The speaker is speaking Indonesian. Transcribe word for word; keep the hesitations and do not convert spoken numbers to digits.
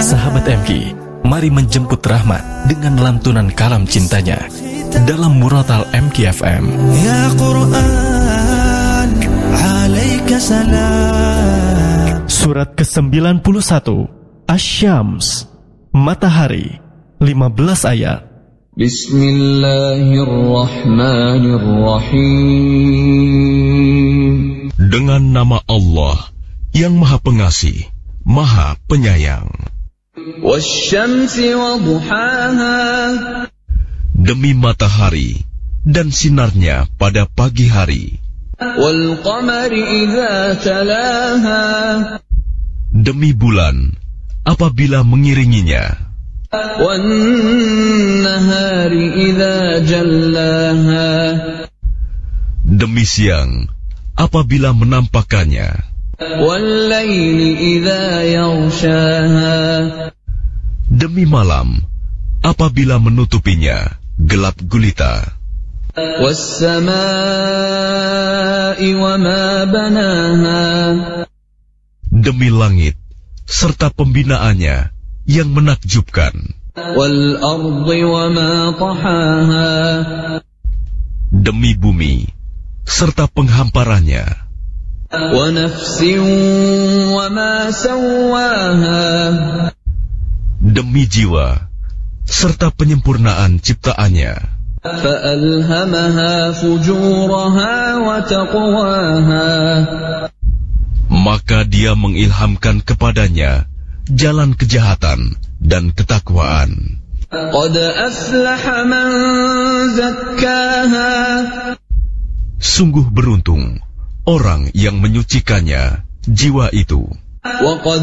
Sahabat M K, mari menjemput rahmat dengan lantunan kalam cintanya dalam Muratal M K F M. Ya Quran, alaika salam. Surat ke sembilan puluh satu, Asy-Syams, Matahari, lima belas ayat. Bismillahirrahmanirrahim. Dengan nama Allah yang Maha Pengasih, Maha Penyayang. Wasyamsi wa duhaha. Demi matahari dan sinarnya pada pagi hari. Wal qamari idza talaha. Demi bulan apabila mengiringinya. Wan nahari idza jallaha. Demi siang apabila menampakkannya. Wal laili idza yaghshaha. Demi malam apabila menutupinya gelap gulita. Was samaa'i wa ma banaha. Demi langit serta pembinaannya yang menakjubkan. Wal ardi wa ma tahaha. Demi bumi serta penghamparannya. Wa nafsin wa ma sawwaha. Demi jiwa serta penyempurnaan ciptaannya. Fa'alhamaha fujuraha wa taqwaha. Maka dia mengilhamkan kepadanya jalan kejahatan dan ketakwaan. Qad aflaha man zakkaha. Sungguh beruntung orang yang menyucikannya, jiwa itu. Wa qad